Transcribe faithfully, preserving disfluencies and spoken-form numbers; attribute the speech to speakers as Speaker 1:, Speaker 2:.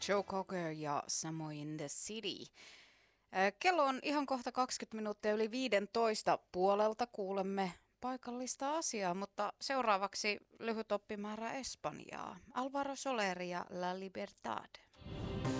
Speaker 1: Joe Cocker ja Somewhere in the City. Kello on ihan kohta kaksikymmentä minuuttia yli viidentoista puolelta. Kuulemme paikallista asiaa, mutta seuraavaksi lyhyt oppimäärä Espanjaa. Alvaro Soler ja La Libertad.